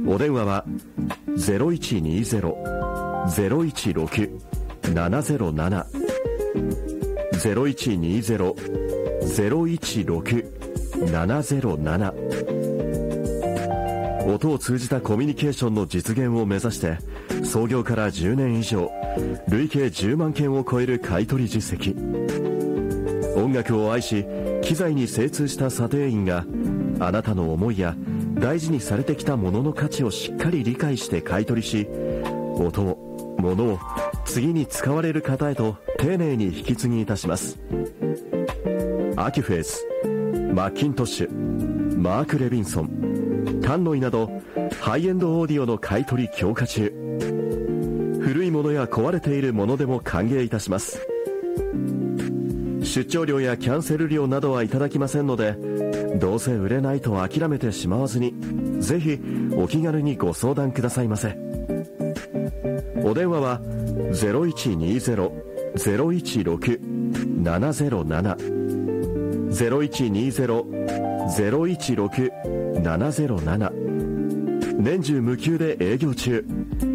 お電話は 0120-016-707 0120-016-707 音を通じたコミュニケーションの実現を目指して創業から10年以上累計10万件を超える買い取り実績。音楽を愛し機材に精通した査定員があなたの思いや大事にされてきたものの価値をしっかり理解して買い取りし、音を物を次に使われる方へと丁寧に引き継ぎいたします。アキュフェイス、マッキントッシュ、マーク・レビンソン、タンノイなどハイエンドオーディオの買い取り強化中。古いものや壊れているものでも歓迎いたします。出張料やキャンセル料などはいただきませんので、どうせ売れないと諦めてしまわずに、ぜひお気軽にご相談くださいませ。お電話は 0120-016-707 0120-016-707 年中無休で営業中。